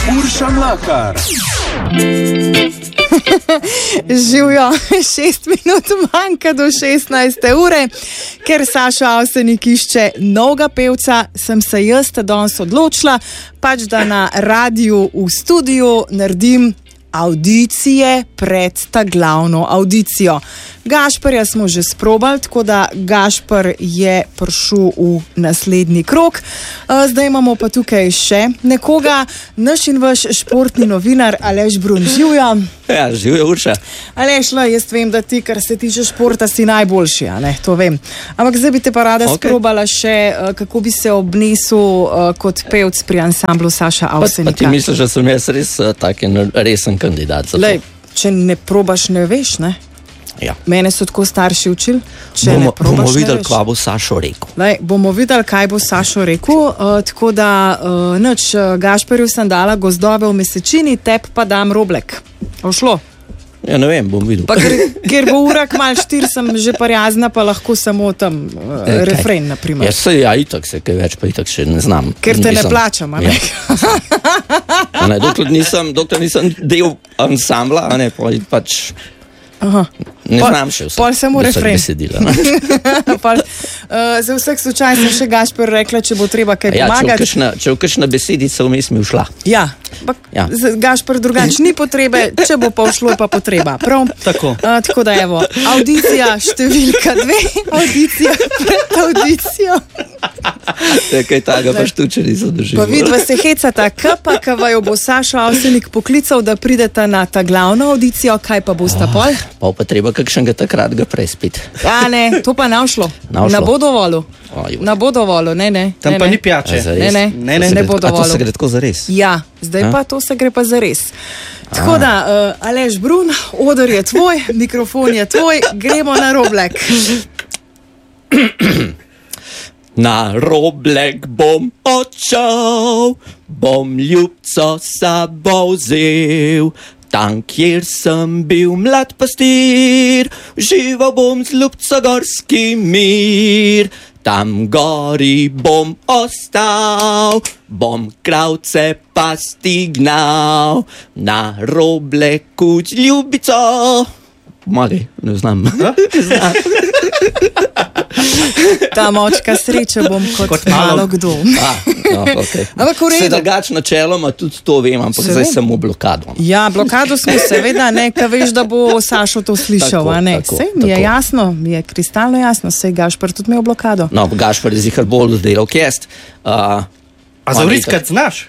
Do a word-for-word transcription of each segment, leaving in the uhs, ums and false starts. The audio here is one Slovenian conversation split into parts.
Urša Mlakar. Živijo, šest minut manjka do šestnajste ure, ker Sašo Avsenik išče novega pevca, sem se jaz danes odločila, pač da na radiju v studiu naredim audicije pred ta glavno audicijo. Gašperja smo že sprobali, tako da Gašper je prišel v naslednji krog. Zdaj imamo pa tukaj še nekoga, naš in vaš športni novinar Aleš Brun. Živjo. Ja, živjo, Urša. Aleš, la, jaz vem, da ti, kar se tiče športa, si najboljši, a ne, to vem. Ampak zdaj bi te pa rada okay. sprobala še, kako bi se obnesel kot pevc pri ansamblu Saša Avsenika. Pa, pa ti misliš, da sem jaz res tak resen kandidat za to? Lej, če ne probaš, ne veš, ne? Ja. Mene so tako starši učili. Bomo, bomo videli, kaj bo Sašo rekel. Lej, bomo videli, kaj bo Sašo rekel. Uh, tako da, uh, nič, Gašperju sem dala gozdove v mesečini, tep pa dam roblek. Ošlo? Ja, ne vem, bom videl. Pa ker, ker bo ura kmal štir, sem že parjazna, pa lahko samo tam uh, e, refren, naprimer. Ja, se, ja, itak se, kaj več, pa itak še ne znam. Ker te nisem, ne plačam, a ne? Ja. A ne, dokler nisem, dokler nisem del ansambla, a ne, pač... Aha. Ne pol, znam še vse. Pol samo refren. Besedila, pol, uh, za vseh slučaj sem še Gašper rekla, če bo treba kaj ja, pomagati. Če v kakšna besedica vmes mi všla. Ja, ja. Gašper drugač ni potrebe, če bo pa všlo, je pa potreba. Prav? Tako. Uh, tako da evo, audicija številka dve, audicija pred audicijo. Ja, kaj taga pa štuče niso doživljali. Pa vidva se hecata, kapa, kavajo bo Sašo Avsenik poklical, da prideta na ta glavno audicijo, kaj pa bosta oh, pol? Pa pa treba kakšnega takrat ga prespiti. Ja, ne, to pa ne všlo. Na bo dovolju. Na bo dovolju, ne, ne. Tam ne, pa ne. ni pijače. Ne, ne, ne, ne, ne bo dovolju. A to se gre tako zares? Ja, zdaj A? pa to se gre pa zares. Tako da, uh, Aleš Brun, odor je tvoj, mikrofon je tvoj, gremo na roblek. Na roblek bom odšel, bom ljubco sabo vzel. Tam, kjer sem bil mlad pastir, živel bom z ljubco gorski mir. Tam gori bom ostal, bom kravce pasti gnal. Na robleku z ljubico. Pomagaj, ne znam. Ne znam. Ta močka sreča bom kot, kot malo kdo. A, no, okay. Se drugač načeloma tudi to vem, ampak se zdaj vem. Samo blokado. Ja, blokado smo seveda, ne, ka veš, da bo Sašo to slišal, tako, a ne. Tako, sej, mi je tako. Jasno, mi je kristalno jasno, sej Gašper tudi imel blokado. No, Gašper je zihar bolj delal kjest. Uh, a za vriskati znaš?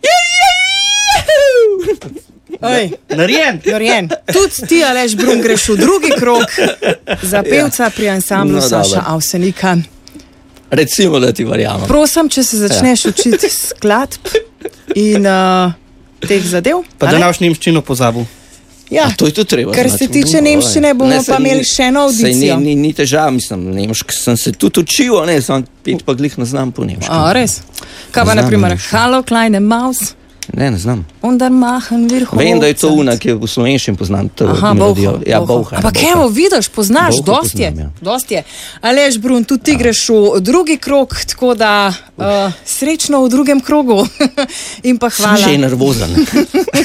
Oj, narjen. narjen. Tudi ti, Aleš Brun, greš v drugi krog za pevca pri ansamblu no, Saša Avsenika. Recimo, da ti verjamem. Prosim, če se začneš ja. učiti skladb in uh, teh zadev. Pa da naš nemščino pozabil. Ja, a to je tudi treba. Kar se tiče no, nemščine, bomo ne, pa imeli še eno audicijo. Ni, ni, ni težav, mislim, nemšk sem se tudi učil, ne, sem pet pa glih ne znam po nemški. A, res? Kaj pa, naprimer, Hallo, kleine Maus? Ne, ne znam. Undar machen wir hoch. Vem, da je to una, ki je v slovenščini poznam to Aha, melodijo. Boha, ja, boha. Ampak evo, vidiš, poznaš, dost je, ja. dost je. Aleš Brun, tudi ti greš v drugi krog, tako da uh, srečno v drugem krogu. In pa hvala. Sem že nervozen.